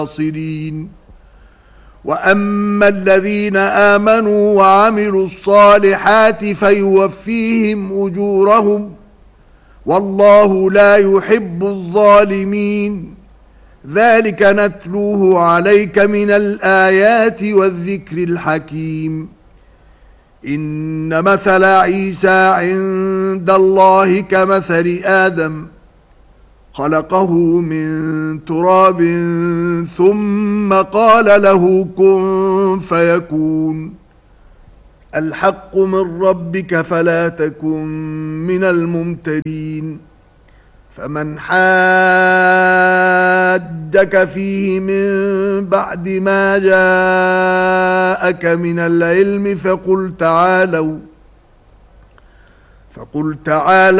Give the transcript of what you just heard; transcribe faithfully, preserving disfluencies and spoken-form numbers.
الناصرين. وأما الذين آمنوا وعملوا الصالحات فيوفيهم أجورهم والله لا يحب الظالمين. ذلك نتلوه عليك من الآيات والذكر الحكيم. إن مثل عيسى عند الله كمثل آدم خلقه من تراب ثم قال له كن فيكون. الحق من ربك فلا تكن من الممترين. فمن حادك فيه من بعد ما جاءك من العلم فقل تعالوا فقل تعالوا